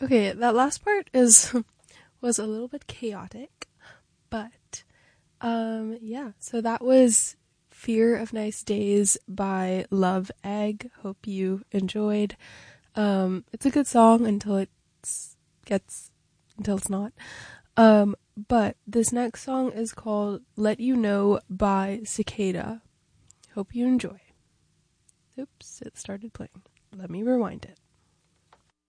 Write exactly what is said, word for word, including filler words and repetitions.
Okay, that last part is was a little bit chaotic, but um yeah, so that was Fear of Nice Days by Love Egg. Hope you enjoyed. Um it's a good song until it gets until it's not. Um but this next song is called Let You Know by Cicada. Hope you enjoy. Oops, it started playing. Let me rewind it.